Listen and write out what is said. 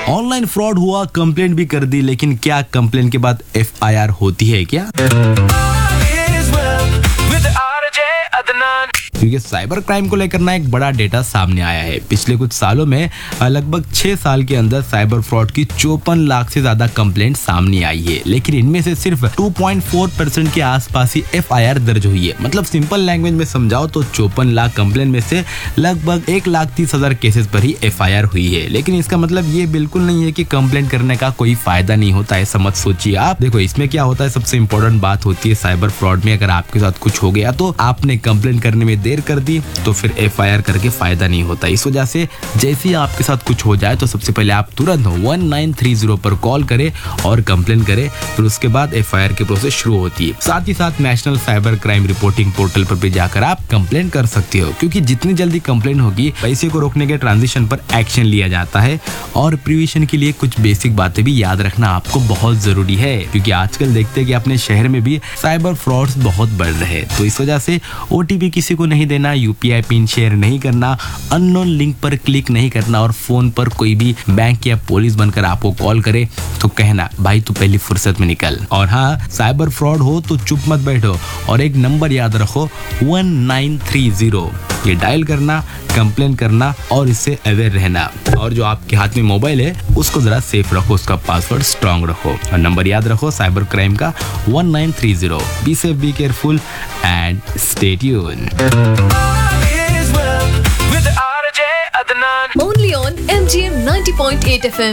Online fraud हुआ, complaint भी कर दी, लेकिन क्या कंप्लेंट के बाद FIR होती है क्या? क्योंकि साइबर क्राइम को लेकर ना एक बड़ा डेटा सामने आया है। पिछले कुछ सालों में लगभग 6 साल के अंदर साइबर फ्रॉड की 54 लाख से ज्यादा कंप्लेंट सामने आई है, लेकिन इनमें से सिर्फ 2.4% के आसपास ही FIR दर्ज हुई है। मतलब सिंपल लैंग्वेज में समझाओ तो 54 लाख कंप्लेंट में से लगभग 1,30,000 केसेस पर ही FIR हुई है। लेकिन इसका मतलब ये बिल्कुल नहीं है कि कंप्लेंट करने का कोई फायदा नहीं होता, ऐसा मत सोचिए आप। देखो, इसमें क्या होता है, सबसे इंपॉर्टेंट बात होती है साइबर फ्रॉड में, अगर आपके साथ कुछ हो गया तो आपने कंप्लेंट करने में देर कर दी तो फिर FIR करके फायदा नहीं होता। इस वजह से जैसे ही आपके साथ कुछ हो जाए तो सबसे पहले आप तुरंत 1930 पर कॉल करें और कंप्लेंट करें, फिर उसके बाद FIR की प्रोसेस शुरू होती है। साथ ही साथ national cyber crime reporting portal पर भी जाकर आप कंप्लेंट कर सकते हो, क्योंकि जितनी जल्दी कंप्लेंट होगी पैसे को रोकने के ट्रांजिशन पर एक्शन लिया जाता है। और प्रिवेंशन के लिए कुछ बेसिक बातें भी याद रखना आपको बहुत जरूरी है, क्योंकि आजकल देखते हैं कि अपने शहर में भी साइबर फ्रॉड्स बहुत बढ़ रहे हैं। तो इस वजह से OTP किसी को नहीं देना, UPI पिन शेयर नहीं करना, अननोन लिंक पर क्लिक नहीं करना, और फोन पर कोई भी बैंक या पुलिस बनकर आपको कॉल करे तो कहना भाई तू पहली फुर्सत में निकल। और हाँ, साइबर फ्रॉड हो तो चुप मत बैठो और एक नंबर याद रखो 1930, ये डायल करना, कंप्लेन करना और इससे अवेयर रहना। और जो आपके हाथ में मोबाइल है उसको जरा सेफ रखो, उसका पासवर्ड स्ट्रॉन्ग रखो और नंबर याद रखो साइबर क्राइम का 1930। Be safe, be careful and stay tuned. Only on MGM 90.8 FM.